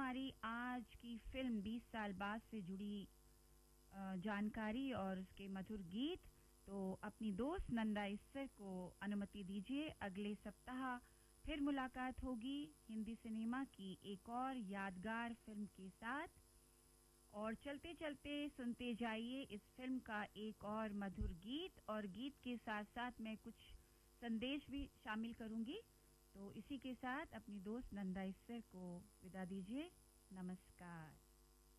हमारी आज की फिल्म 20 साल बाद से जुड़ी जानकारी और उसके मधुर गीत। तो अपनी दोस्त नंदा ईसर को अनुमति दीजिए, अगले सप्ताह फिर मुलाकात होगी हिंदी सिनेमा की एक और यादगार फिल्म के साथ। और चलते चलते सुनते जाइए इस फिल्म का एक और मधुर गीत, और गीत के साथ साथ मैं कुछ संदेश भी शामिल करूंगी। तो इसी के साथ अपनी दोस्त नंदा ईसर को विदा दीजिए। नमस्कार।